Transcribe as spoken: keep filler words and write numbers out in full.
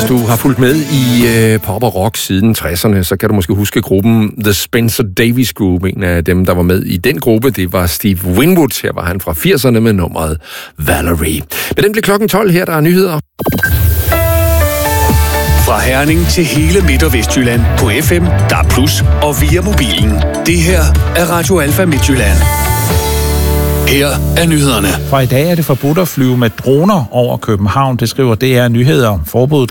du har fulgt med i øh, pop og rock siden tresserne, så kan du måske huske gruppen The Spencer Davis Group. En af dem, der var med i den gruppe, det var Steve Winwood. Her var han fra firserne med nummeret Valerie. Men den blev klokken tolv. Her der er nyheder. Fra Herning til hele Midt- og Vestjylland på F M, D A B plus, og via mobilen. Det her er Radio Alfa Midtjylland. Her er nyhederne. Fra i dag er det forbudt at flyve med droner over København. Det skriver D R Nyheder. Forbuddet